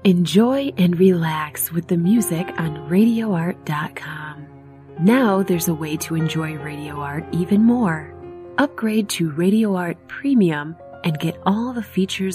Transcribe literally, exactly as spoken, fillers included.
Enjoy and relax with the music on radio art dot com. Now there's a way to enjoy Radio Art even more. Upgrade to Radio Art Premium and get all the features